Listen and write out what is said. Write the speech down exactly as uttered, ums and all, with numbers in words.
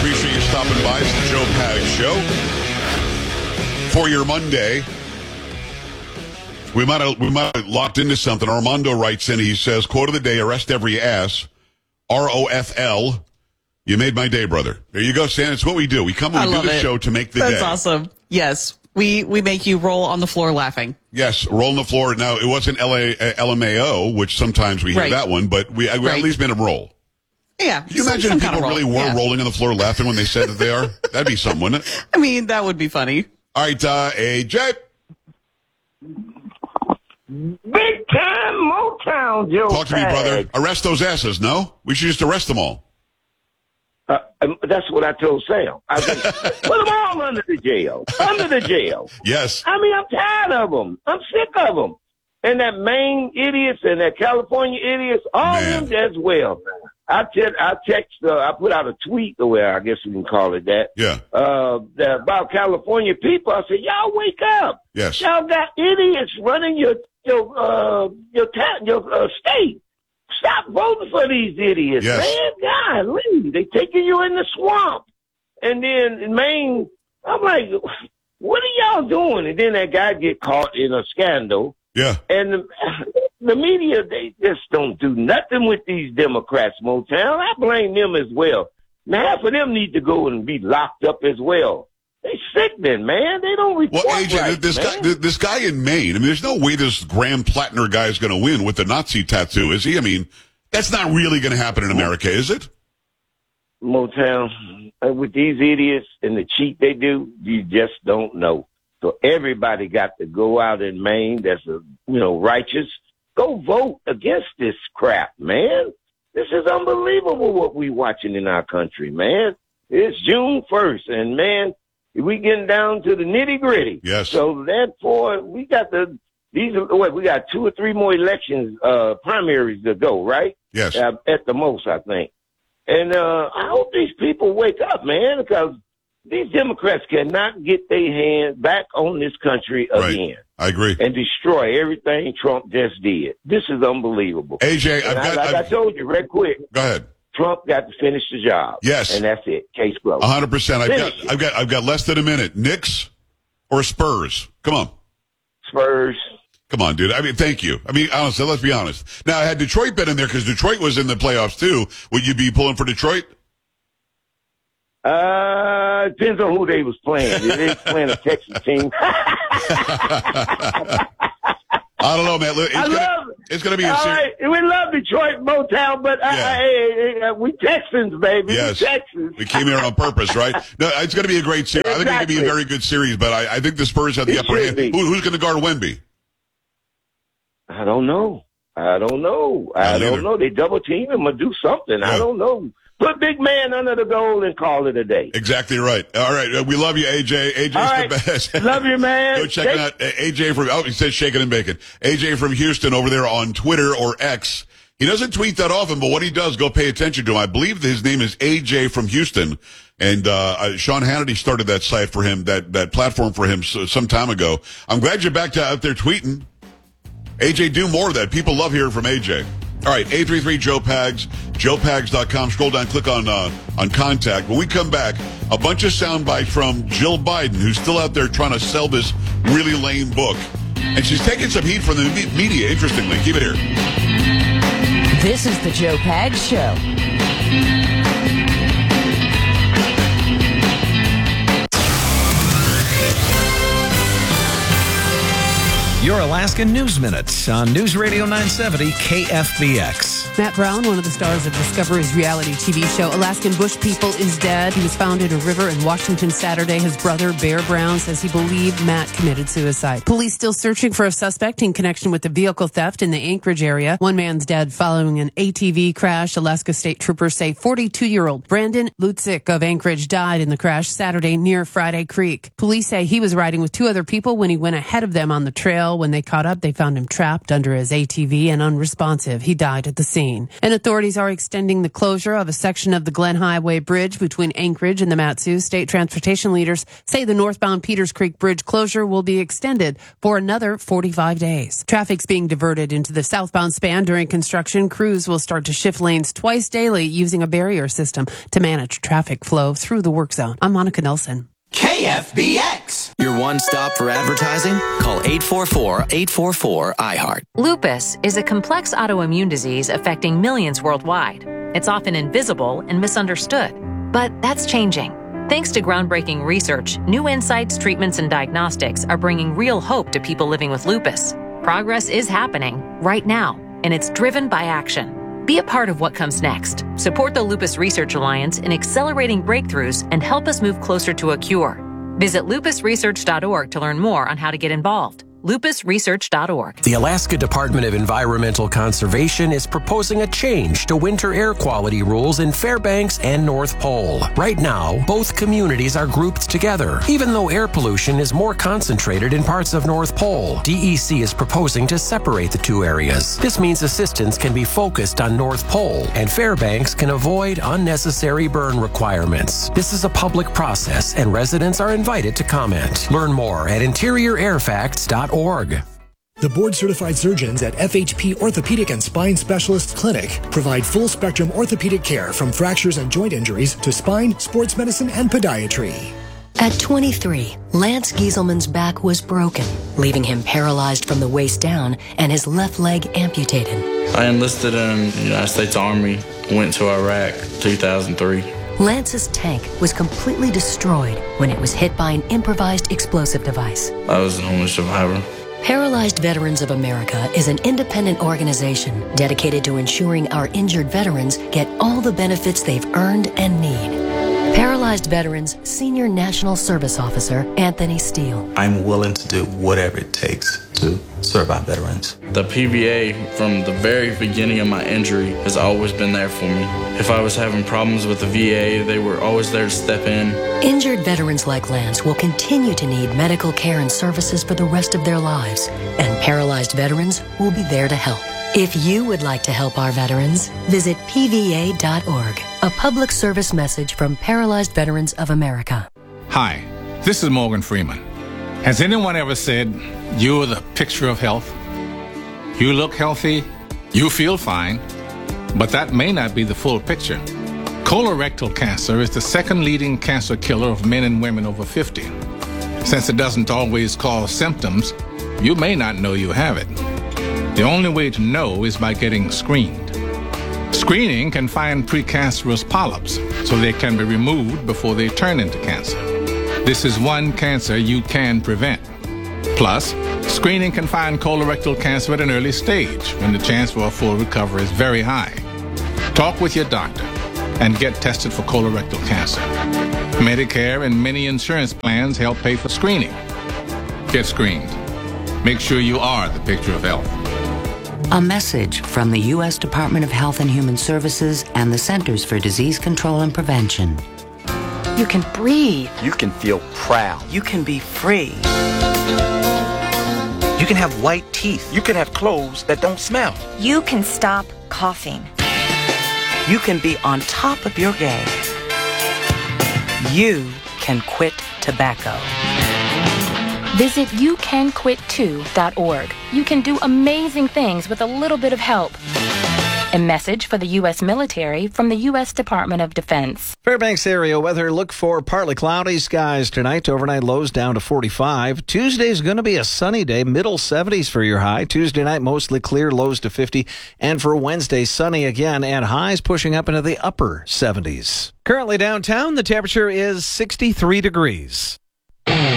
Appreciate you stopping by. It's the Joe Paddock Show. For your Monday, we might have we might have locked into something. Armando writes in, he says, quote of the day, arrest every ass, R O F L. You made my day, brother. There you go, Stan. It's what we do. We come and we do the show to make the That's day. That's awesome. Yes. We we make you roll on the floor laughing. Yes, roll on the floor. Now, it wasn't L A, uh, L M A O, which sometimes we hear right. that one, but we, we right. at least made them roll. Yeah. Can you some, imagine some if people kind of really were yeah. rolling on the floor laughing when they said that they are? That'd be something, wouldn't it? I mean, that would be funny. All right, uh, A J. Big time Motown, Joe. Talk to me, brother. Arrest those asses, no? We should just arrest them all. Uh, that's what I told Sam. I said, put them all under the jail. Under the jail. Yes. I mean, I'm tired of them. I'm sick of them. And that Maine idiots and that California idiots, all Man. of them as well. I te- I text, uh, I put out a tweet, the way I guess we can call it that. Yeah. Uh, that about California people. I said, y'all wake up. Yes. Y'all got idiots running your your uh, your ta- your uh, state. Stop voting for these idiots, Yes. man. Golly, they taking you in the swamp. And then in Maine, I'm like, what are y'all doing? And then that guy get caught in a scandal. Yeah. And the, the media, they just don't do nothing with these Democrats, Motown. I blame them as well. Now, half of them need to go and be locked up as well. They sickening, man. They don't report Well, A J, right, this man. guy, this guy in Maine. I mean, there's no way this Graham Plattner guy is going to win with the Nazi tattoo, is he? I mean, that's not really going to happen in America, is it? Motown, uh, with these idiots and the cheat they do, you just don't know. So everybody got to go out in Maine that's, a, you know, righteous. Go vote against this crap, man. This is unbelievable what we watching in our country, man. It's June first, and, man, we getting down to the nitty gritty. Yes. So therefore, we got the these. Wait, we got two or three more elections, uh, primaries to go, right? Yes. Uh, at the most, I think. And uh, I hope these people wake up, man, because these Democrats cannot get their hands back on this country again. Right. I agree. And destroy everything Trump just did. This is unbelievable. A J, And I've I, got. like I've, I told you, real quick. Go ahead. Trump got to finish the job. Yes. And that's it. Case closed. A hundred percent. I've Finish got. it. I've got. I've got less than a minute. Knicks or Spurs? Come on. Spurs. Come on, dude. I mean, thank you. I mean, honestly, let's be honest. Now, had Detroit been in there, because Detroit was in the playoffs too, would you be pulling for Detroit? Uh, depends on who they was playing. If they was playing a Texas team. I don't know, man. It's I gonna, love it's gonna be a All series. right, we love Detroit, Motown, but I, Yeah. I, I, I, we Texans, baby. Yes. We Texans. We came here on purpose, right? No, it's going to be a great series. I think it's going to be a Exactly. very good series, but I, I think the Spurs have the It upper should hand. be. Who, who's going to guard Wemby? I don't know. I don't know. I Not don't either. know. They double team him or do something. Yeah. I don't know. Put big man under the goal and call it a day. Exactly right. All right. Uh, we love you, A J. A J's All right. the best. Love you, man. Go check it out. A J from, oh, he says shaking and bacon. A J from Houston over there on Twitter or X. He doesn't tweet that often, but when he does, go pay attention to him. I believe that his name is A J from Houston. And, uh, uh, Sean Hannity started that site for him, that, that platform for him s- some time ago. I'm glad you're back to out there tweeting. A J, do more of that. People love hearing from A J. All right, eight three three Joe Pags, joe pags dot com. Scroll down, click on uh, on contact. When we come back, a bunch of sound bites from Jill Biden, who's still out there trying to sell this really lame book. And she's taking some heat from the me- media, interestingly. Keep it here. This is the Joe Pags Show. Your Alaskan News Minute on News Radio nine seventy K F B X. Matt Brown, one of the stars of Discovery's reality T V show Alaskan Bush People, is dead. He was found in a river in Washington Saturday. His brother, Bear Brown, says he believed Matt committed suicide. Police still searching for a suspect in connection with the vehicle theft in the Anchorage area. One man's dead following an A T V crash. Alaska State Troopers say forty-two-year-old Brandon Lutzik of Anchorage died in the crash Saturday near Friday Creek. Police say he was riding with two other people when he went ahead of them on the trail. well. When they caught up, they found him trapped under his A T V and unresponsive. He died at the scene. And authorities are extending the closure of a section of the Glen Highway Bridge between Anchorage and the Mat-Su. State transportation leaders say the northbound Peters Creek Bridge closure will be extended for another forty-five days. Traffic's being diverted into the southbound span during construction. Crews will start to shift lanes twice daily using a barrier system to manage traffic flow through the work zone. I'm Monica Nelson. K F B X. Your one stop for advertising? Call eight four four, eight four four, I heart. Lupus is a complex autoimmune disease affecting millions worldwide. It's often invisible and misunderstood, but that's changing. Thanks to groundbreaking research, new insights, treatments, and diagnostics are bringing real hope to people living with lupus. Progress is happening right now, and it's driven by action. Be a part of what comes next. Support the Lupus Research Alliance in accelerating breakthroughs and help us move closer to a cure. Visit lupus research dot org to learn more on how to get involved. lupus research dot org. The Alaska Department of Environmental Conservation is proposing a change to winter air quality rules in Fairbanks and North Pole. Right now, both communities are grouped together. Even though air pollution is more concentrated in parts of North Pole, D E C is proposing to separate the two areas. This means assistance can be focused on North Pole, and Fairbanks can avoid unnecessary burn requirements. This is a public process, and residents are invited to comment. Learn more at interior air facts dot org. The board-certified surgeons at F H P Orthopedic and Spine Specialist Clinic provide full-spectrum orthopedic care from fractures and joint injuries to spine, sports medicine, and podiatry. At twenty-three, Lance Gieselman's back was broken, leaving him paralyzed from the waist down and his left leg amputated. I enlisted in the United States Army, went to Iraq two thousand three. Lance's tank was completely destroyed when it was hit by an improvised explosive device. I was an only survivor. Paralyzed Veterans of America is an independent organization dedicated to ensuring our injured veterans get all the benefits they've earned and need. Paralyzed Veterans Senior National Service Officer Anthony Steele. I'm willing to do whatever it takes to serve our veterans. The P V A, from the very beginning of my injury, has always been there for me. If I was having problems with the V A, they were always there to step in. Injured veterans like Lance will continue to need medical care and services for the rest of their lives, and Paralyzed Veterans will be there to help. If you would like to help our veterans, visit P V A dot org, a public service message from Paralyzed Veterans of America. Hi, this is Morgan Freeman. Has anyone ever said, you're the picture of health? You look healthy, you feel fine, but that may not be the full picture. Colorectal cancer is the second leading cancer killer of men and women over fifty. Since it doesn't always cause symptoms, you may not know you have it. The only way to know is by getting screened. Screening can find precancerous polyps so they can be removed before they turn into cancer. This is one cancer you can prevent. Plus, screening can find colorectal cancer at an early stage when the chance for a full recovery is very high. Talk with your doctor and get tested for colorectal cancer. Medicare and many insurance plans help pay for screening. Get screened. Make sure you are the picture of health. A message from the U S Department of Health and Human Services and the Centers for Disease Control and Prevention. You can breathe. You can feel proud. You can be free. You can have white teeth. You can have clothes that don't smell. You can stop coughing. You can be on top of your game. You can quit tobacco. Visit you can quit too dot org. You can do amazing things with a little bit of help. A message for the U S military from the U S Department of Defense. Fairbanks area weather. Look for partly cloudy skies tonight. Overnight lows down to forty-five. Tuesday's going to be a sunny day. Middle seventies for your high. Tuesday night mostly clear. Lows to fifty. And for Wednesday, sunny again and highs pushing up into the upper seventies. Currently downtown, the temperature is sixty-three degrees.